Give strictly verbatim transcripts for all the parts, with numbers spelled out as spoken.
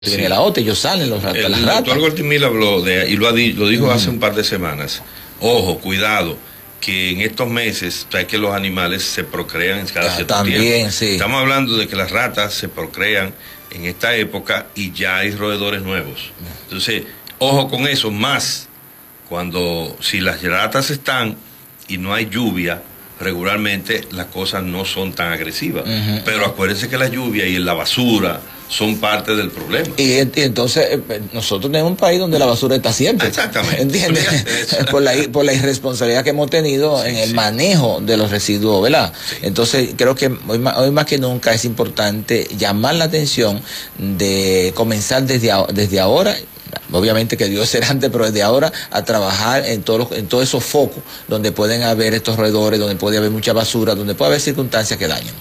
Sí. Viene la otra, ellos salen los ratas. El, el doctor Gortimil habló de, y lo, ha, lo dijo uh-huh. hace un par de semanas. Ojo, cuidado, que en estos meses, sabes que los animales se procrean cada ah, cierto también, tiempo. Sí. Estamos hablando de que las ratas se procrean en esta época y ya hay roedores nuevos. Entonces, ojo con eso, más cuando, si las ratas están y no hay lluvia, regularmente las cosas no son tan agresivas. Uh-huh. Pero acuérdense que la lluvia y la basura son parte del problema. Y, y entonces nosotros tenemos un país donde la basura está siempre. Exactamente. ¿Entiendes? por, la, por la irresponsabilidad que hemos tenido sí, en el sí. manejo de los residuos, ¿verdad? Sí. Entonces creo que hoy más, hoy más que nunca es importante llamar la atención de comenzar desde, desde ahora. Obviamente que Dios será antes, pero desde ahora a trabajar en todos los, en todos esos focos donde pueden haber estos roedores, donde puede haber mucha basura, donde puede haber circunstancias que dañan.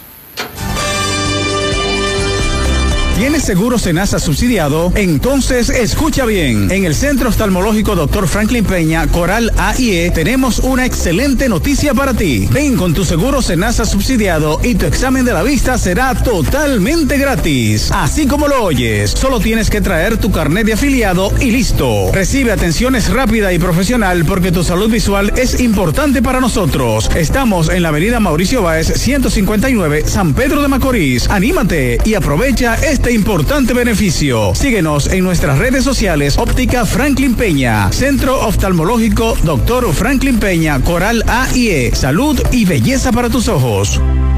¿Tienes seguro Senasa subsidiado? Entonces escucha bien. En el Centro Oftalmológico doctor Franklin Peña, Coral A y E, tenemos una excelente noticia para ti. Ven con tu seguro Senasa subsidiado y tu examen de la vista será totalmente gratis. Así como lo oyes, solo tienes que traer tu carnet de afiliado y listo. Recibe atenciones rápida y profesional porque tu salud visual es importante para nosotros. Estamos en la avenida Mauricio Báez, ciento cincuenta y nueve, San Pedro de Macorís. Anímate y aprovecha este importante beneficio. Síguenos en nuestras redes sociales. Óptica Franklin Peña, Centro Oftalmológico doctor Franklin Peña, Coral A y E. Salud y belleza para tus ojos.